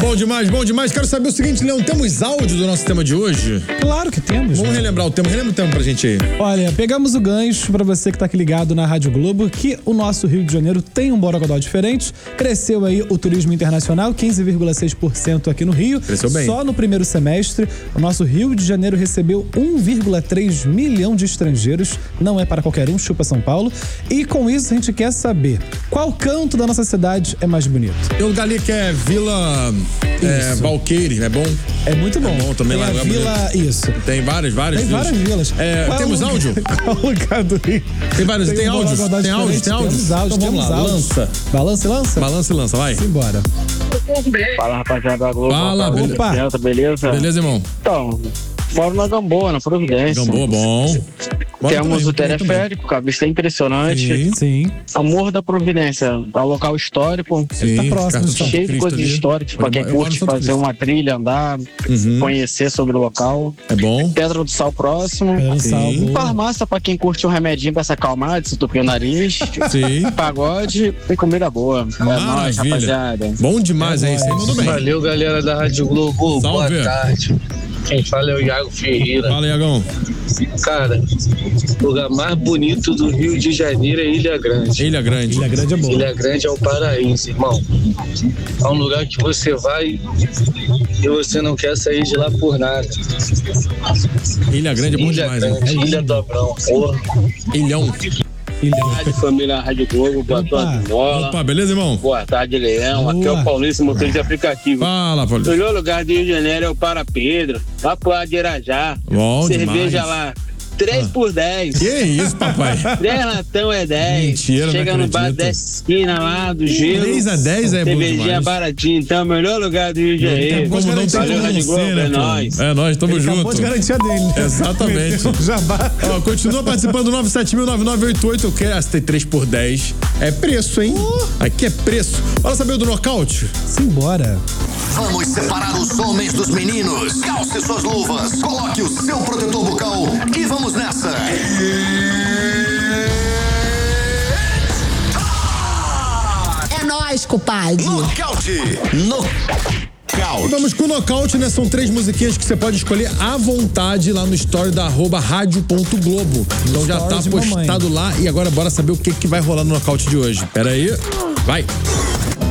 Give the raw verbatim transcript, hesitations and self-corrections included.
Bom demais, bom demais. Quero saber o seguinte, Leão, temos áudio do nosso tema de hoje? Claro que temos. Vamos né? relembrar o tema. Relembra o tema pra gente aí. Olha, pegamos o gancho pra você que tá aqui ligado na Rádio Globo, que o nosso Rio de Janeiro tem um borogodó diferente. Cresceu aí o turismo internacional, quinze vírgula seis por cento aqui no Rio. Cresceu bem. Só no primeiro semestre, o nosso Rio de Janeiro recebeu um vírgula três milhão de estrangeiros. Não é para qualquer um, chupa São Paulo. E com isso a gente quer saber qual canto da nossa cidade é mais bonito. Tem um lugar ali que é Vila é, Valqueire, é bom? É muito bom. É bom também tem lá. a Vila, isso. Tem várias, várias Tem vilas. várias vilas. É, temos lugar, áudio? Qual lugar do Rio? Tem vários, tem, tem um áudios? Tem áudios? Tem áudios? Temos áudios, então temos vamos lá, áudios. lança. Balança e lança? Balança e lança, vai. Simbora. Fala, rapaziada da Globo. Fala, beleza. Opa. Beleza? Beleza, irmão? Então, moro na Gamboa, na Providência. Gamboa, bom. Bora Temos também, o teleférico, que a vista é impressionante. Sim. Sim. Amor da Providência, é um local histórico. Sim, tá próximo, Carlos então. Cheio de Cristo coisas ali. históricas pra quem Eu moro no curte Santo fazer Cristo. uma trilha, andar, Uhum. conhecer sobre o local. É bom. Pedra do Sal próximo. Pedra do Sal, Sim. boa. Farmácia pra quem curte um remedinho pra se acalmar, de se entupir o nariz. Sim. Pagode e comida boa. É nóis, Maravilha. rapaziada. Bom demais, hein? Você mandou bem. Valeu, galera da Rádio Globo. Salve. Boa tarde. Quem fala é o Iago Ferreira. Fala, Iagão. Cara, o lugar mais bonito do Rio de Janeiro é Ilha Grande. Ilha Grande. Ilha Grande é boa. Ilha Grande é o paraíso, irmão. É um lugar que você vai e você não quer sair de lá por nada. Ilha Grande é bom Ilha demais, hein? Grande, Ilha Dobrão, porra. Ilhão. Rádio Família Rádio Globo, boa Opa. tarde, bola. Opa, beleza, irmão? Boa tarde, Leão. Boa. Aqui é o Paulista, motorista de aplicativo. Fala, O Paulo. melhor lugar do Rio de Janeiro é o Para Pedro, lá pro lado de Irajá. Bom Cerveja demais. lá, três por dez. Que isso, papai? três latão é dez. Mentira, não Chega no bar acredito. dessa esquina lá do gelo. três a dez é bom Cervejinha demais. baratinha, então, o melhor lugar do Rio de Janeiro. Como não tem garantir como Valeu, não Rádio Globo, ser, né, é pô? nóis. É nóis, tamo Ele junto. acabou de garantir a dele. Exatamente. Meteu o jabá. Ó, continua participando do nove sete mil nove nove oito oito. Eu quero essa três por dez. É preço, hein? Aqui é preço. Bora saber do nocaute? Simbora. Vamos separar os homens dos meninos. Calce suas luvas, coloque o seu protetor bucal e vamos nessa. É nóis, compadre. Nocaute. Nocaute. Vamos com o nocaute, né? São três musiquinhas que você pode escolher à vontade lá no story da arroba rádio ponto globo. Então já tá Stories de mamãe. postado lá e agora bora saber o que, que vai rolar no nocaute de hoje. Pera aí. Vai.